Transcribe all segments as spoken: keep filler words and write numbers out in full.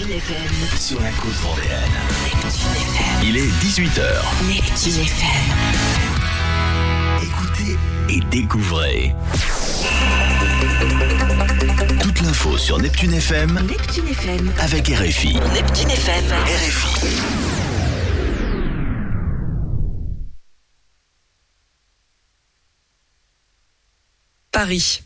Neptune F M. Sur la côte vendéenne. Neptune F M. Il est dix-huit heures. Neptune F M. Écoutez et découvrez. Toute l'info sur Neptune F M. Neptune F M. Avec R F I. Neptune F M. R F I. Paris.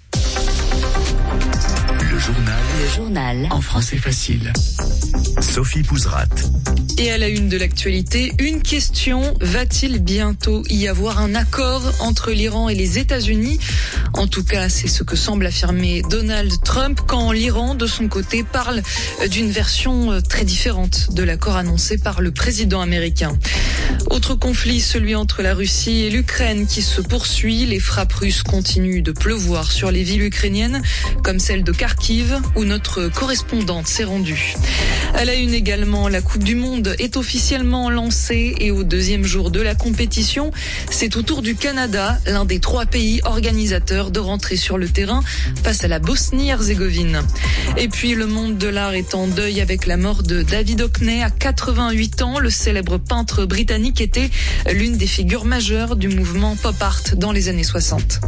Le journal. Le journal. En français facile. Sophie Pouzrat. Et à la une de l'actualité, une question, va-t-il bientôt y avoir un accord entre l'Iran et les États-Unis ? En tout cas, c'est ce que semble affirmer Donald Trump quand l'Iran, de son côté, parle d'une version très différente de l'accord annoncé par le président américain. Autre conflit, celui entre la Russie et l'Ukraine qui se poursuit. Les frappes russes continuent de pleuvoir sur les villes ukrainiennes, comme celle de Kharkiv, où notre correspondante s'est rendue. À la une également, la Coupe du Monde est officiellement lancée et au deuxième jour de la compétition, c'est au tour du Canada, l'un des trois pays organisateurs, de rentrer sur le terrain face à la Bosnie-Herzégovine. Et puis le monde de l'art est en deuil avec la mort de David Hockney à quatre-vingt-huit ans. Le célèbre peintre britannique était l'une des figures majeures du mouvement pop art dans les années soixante.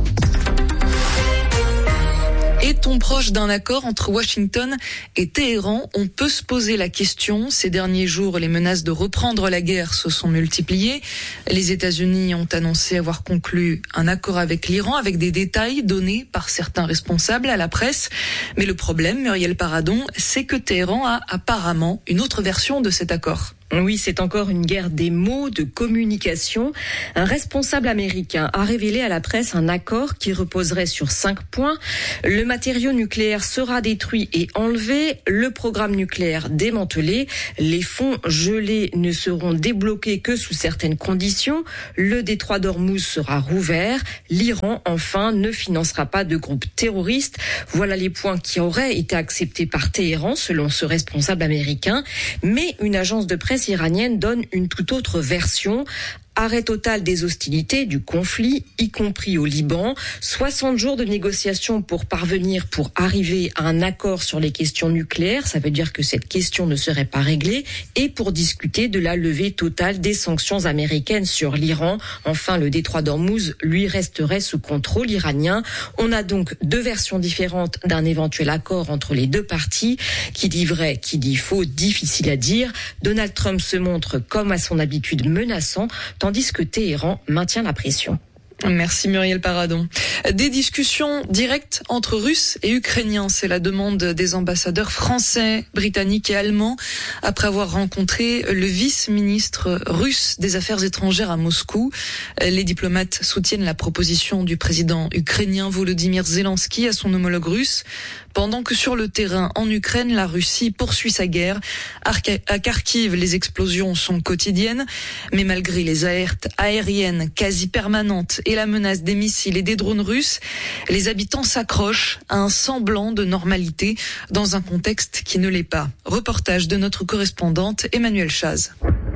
Est-on proche d'un accord entre Washington et Téhéran ? On peut se poser la question. Ces derniers jours, les menaces de reprendre la guerre se sont multipliées. Les États-Unis ont annoncé avoir conclu un accord avec l'Iran, avec des détails donnés par certains responsables à la presse. Mais le problème, Muriel Paradon, c'est que Téhéran a apparemment une autre version de cet accord. Oui, c'est encore une guerre des mots, de communication. Un responsable américain a révélé à la presse un accord qui reposerait sur cinq points. Le matériau nucléaire sera détruit et enlevé, le programme nucléaire démantelé, les fonds gelés ne seront débloqués que sous certaines conditions, le détroit d'Ormuz sera rouvert, l'Iran, enfin, ne financera pas de groupes terroristes. Voilà les points qui auraient été acceptés par Téhéran, selon ce responsable américain. Mais une agence de presse iranienne donne une toute autre version. Arrêt total des hostilités, du conflit, y compris au Liban. soixante jours de négociations pour parvenir, pour arriver à un accord sur les questions nucléaires. Ça veut dire que cette question ne serait pas réglée. Et pour discuter de la levée totale des sanctions américaines sur l'Iran. Enfin, le détroit d'Ormuz, lui, resterait sous contrôle iranien. On a donc deux versions différentes d'un éventuel accord entre les deux parties. Qui dit vrai, qui dit faux, difficile à dire. Donald Trump se montre, comme à son habitude, menaçant, tandis que Téhéran maintient la pression. Merci Muriel Paradon. Des discussions directes entre Russes et Ukrainiens, c'est la demande des ambassadeurs français, britanniques et allemands après avoir rencontré le vice-ministre russe des Affaires étrangères à Moscou. Les diplomates soutiennent la proposition du président ukrainien Volodymyr Zelensky à son homologue russe, pendant que sur le terrain en Ukraine, la Russie poursuit sa guerre. À Kharkiv, les explosions sont quotidiennes, mais malgré les alertes aériennes quasi permanentes et la menace des missiles et des drones russes, les habitants s'accrochent à un semblant de normalité dans un contexte qui ne l'est pas. Reportage de notre correspondante Emmanuelle Chaz.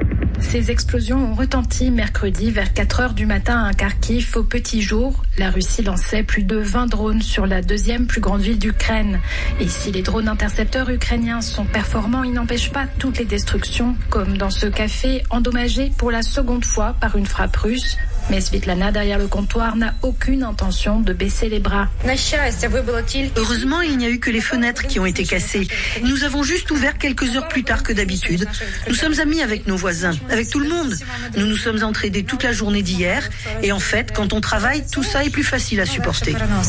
Ces explosions ont retenti mercredi vers quatre heures du matin à Kharkiv au petit jour. La Russie lançait plus de vingt drones sur la deuxième plus grande ville d'Ukraine. Et si les drones intercepteurs ukrainiens sont performants, ils n'empêchent pas toutes les destructions, comme dans ce café endommagé pour la seconde fois par une frappe russe. Mais Svetlana, derrière le comptoir, n'a aucune intention de baisser les bras. Heureusement, il n'y a eu que les fenêtres qui ont été cassées. Nous avons juste ouvert quelques heures plus tard que d'habitude. Nous sommes amis avec nos voisins, avec tout le monde. Nous nous sommes entraînés toute la journée d'hier. Et en fait, quand on travaille, tout ça est plus facile à supporter.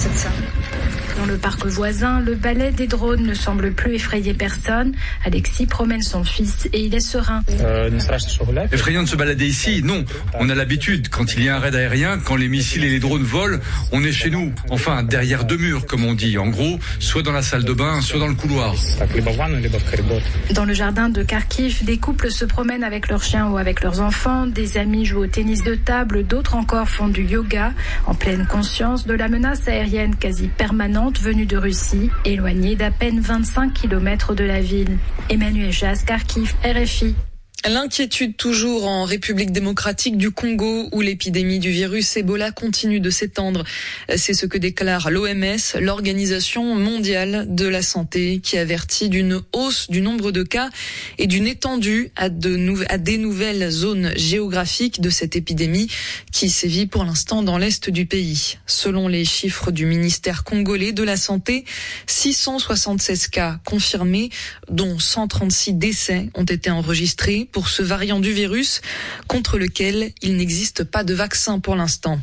Dans le parc voisin, le balai des drones ne semble plus effrayer personne. Alexis promène son fils et il est serein. Effrayant de se balader ici, non. On a l'habitude, quand il y a un raid aérien, quand les missiles et les drones volent, on est chez nous. Enfin, derrière deux murs, comme on dit. En gros, soit dans la salle de bain, soit dans le couloir. Dans le jardin de Kharkiv, des couples se promènent avec leurs chiens ou avec leurs enfants. Des amis jouent au tennis de table, d'autres encore font du yoga, en pleine conscience de la menace aérienne quasi permanente venue de Russie, éloignée d'à peine vingt-cinq kilomètres de la ville. Emmanuelle Chaz, Kharkiv, R F I. L'inquiétude toujours en République démocratique du Congo où l'épidémie du virus Ebola continue de s'étendre. C'est ce que déclare l'O M S, l'Organisation mondiale de la santé, qui avertit d'une hausse du nombre de cas et d'une étendue à, de nou- à des nouvelles zones géographiques de cette épidémie qui sévit pour l'instant dans l'est du pays. Selon les chiffres du ministère congolais de la Santé, six cent soixante-seize cas confirmés, dont cent trente-six décès ont été enregistrés pour ce variant du virus contre lequel il n'existe pas de vaccin pour l'instant.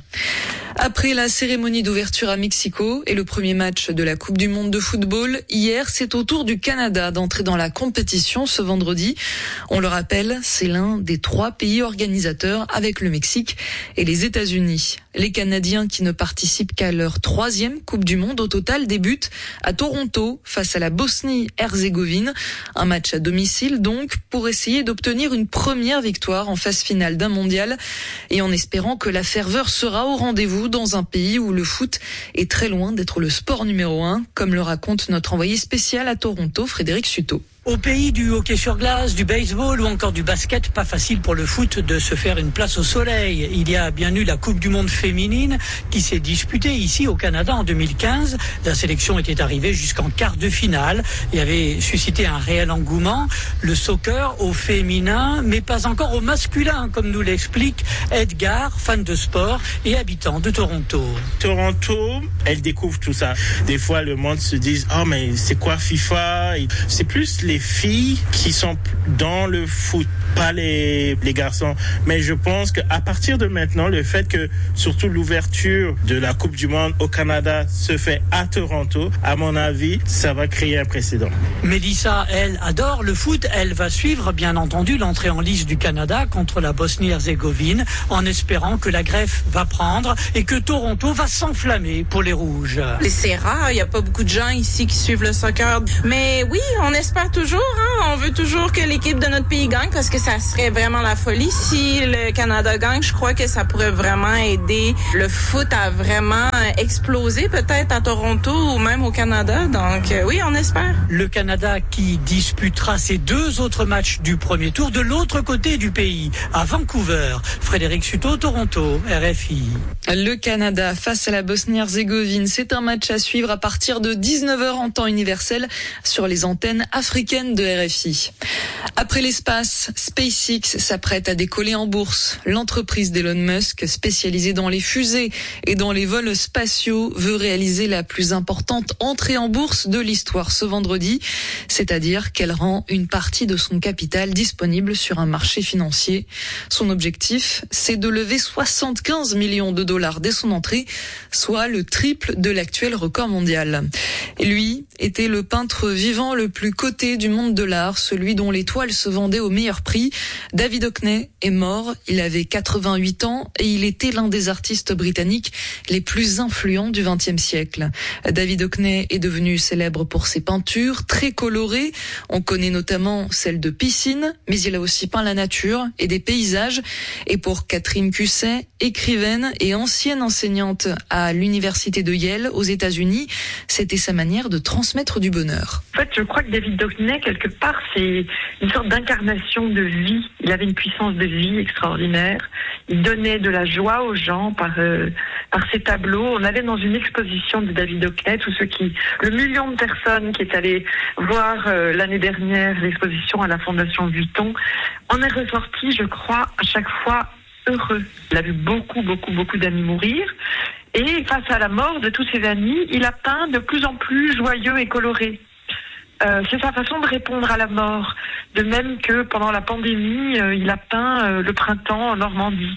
Après la cérémonie d'ouverture à Mexico et le premier match de la Coupe du Monde de football, hier, c'est au tour du Canada d'entrer dans la compétition ce vendredi. On le rappelle, c'est l'un des trois pays organisateurs avec le Mexique et les États-Unis. Les Canadiens qui ne participent qu'à leur troisième Coupe du Monde au total débutent à Toronto face à la Bosnie-Herzégovine. Un match à domicile donc pour essayer d'obtenir une première victoire en phase finale d'un mondial et en espérant que la ferveur sera au rendez-vous dans un pays où le foot est très loin d'être le sport numéro un, comme le raconte notre envoyé spécial à Toronto, Frédéric Suto. Au pays du hockey sur glace, du baseball ou encore du basket, pas facile pour le foot de se faire une place au soleil. Il y a bien eu la Coupe du Monde féminine qui s'est disputée ici au Canada en deux mille quinze. La sélection était arrivée jusqu'en quart de finale et avait suscité un réel engouement. Le soccer au féminin, mais pas encore au masculin, comme nous l'explique Edgar, fan de sport et habitant de Toronto. Toronto, elle découvre tout ça. Des fois, le monde se dit « Oh, mais c'est quoi FIFA ?» C'est plus les filles qui sont dans le foot, pas les, les garçons. Mais je pense qu'à partir de maintenant, le fait que surtout l'ouverture de la Coupe du Monde au Canada se fait à Toronto, à mon avis, ça va créer un précédent. Mélissa, elle, adore le foot. Elle va suivre, bien entendu, l'entrée en lice du Canada contre la Bosnie-Herzégovine en espérant que la greffe va prendre et que Toronto va s'enflammer pour les Rouges. C'est rare, il n'y a pas beaucoup de gens ici qui suivent le soccer. Mais oui, on espère toujours, hein, on veut toujours que l'équipe de notre pays gagne parce que ça serait vraiment la folie. Si le Canada gagne, je crois que ça pourrait vraiment aider le foot à vraiment exploser peut-être à Toronto ou même au Canada. Donc euh, oui, on espère. Le Canada qui disputera ses deux autres matchs du premier tour de l'autre côté du pays, à Vancouver. Frédéric Suto, Toronto, R F I. Le Canada face à la Bosnie-Herzégovine, c'est un match à suivre à partir de dix-neuf heures en temps universel sur les antennes africaines de R F I. Après l'espace, SpaceX s'apprête à décoller en bourse. L'entreprise d'Elon Musk, spécialisée dans les fusées et dans les vols spatiaux, veut réaliser la plus importante entrée en bourse de l'histoire ce vendredi, c'est-à-dire qu'elle rend une partie de son capital disponible sur un marché financier. Son objectif, c'est de lever soixante-quinze millions de dollars dès son entrée, soit le triple de l'actuel record mondial. Et lui était le peintre vivant le plus coté du monde de l'art, celui dont les toiles se vendaient au meilleur prix. David Hockney est mort, il avait quatre-vingt-huit ans et il était l'un des artistes britanniques les plus influents du vingtième siècle. David Hockney est devenu célèbre pour ses peintures très colorées. On connaît notamment celle de piscine, mais il a aussi peint la nature et des paysages. Et pour Catherine Cusset, écrivaine et ancienne enseignante à l'université de Yale aux États-Unis, c'était sa manière de transmettre du bonheur. En fait, je crois que David Hockney, quelque part, c'est une sorte d'incarnation de vie. Il avait une puissance de vie extraordinaire. Il donnait de la joie aux gens par euh, par ses tableaux. On allait dans une exposition de David Hockney, tous ceux qui, le million de personnes qui est allé voir euh, l'année dernière l'exposition à la Fondation Vuitton, on est ressorti, je crois, à chaque fois heureux. Il a vu beaucoup, beaucoup, beaucoup d'amis mourir. Et face à la mort de tous ses amis, il a peint de plus en plus joyeux et coloré. Euh, c'est sa façon de répondre à la mort. De même que pendant la pandémie, euh, il a peint euh, le printemps en Normandie.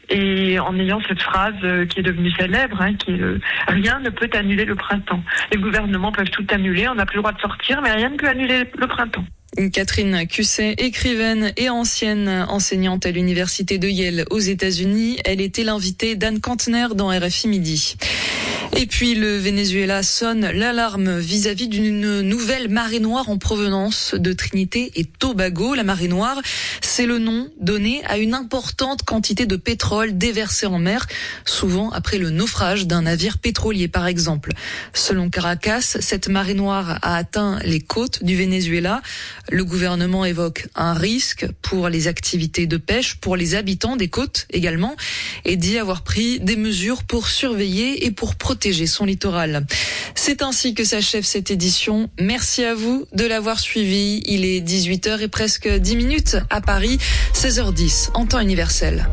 Et en ayant cette phrase euh, qui est devenue célèbre, hein, qui est euh, « Rien ne peut annuler le printemps ». Les gouvernements peuvent tout annuler, on n'a plus le droit de sortir, mais rien ne peut annuler le printemps. Catherine Cusset, écrivaine et ancienne enseignante à l'université de Yale aux États-Unis, elle était l'invitée d'Anne Kantner dans R F I Midi. Et puis le Venezuela sonne l'alarme vis-à-vis d'une nouvelle marée noire en provenance de Trinité et Tobago. La marée noire, c'est le nom donné à une importante quantité de pétrole déversée en mer, souvent après le naufrage d'un navire pétrolier par exemple. Selon Caracas, cette marée noire a atteint les côtes du Venezuela. Le gouvernement évoque un risque pour les activités de pêche, pour les habitants des côtes également, et dit avoir pris des mesures pour surveiller et pour protéger son littoral. C'est ainsi que s'achève cette édition. Merci à vous de l'avoir suivi. Il est dix-huit heures et presque dix minutes à Paris, seize heures dix en temps universel.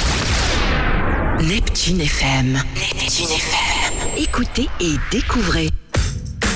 Neptune F M. Neptune F M. Écoutez et découvrez.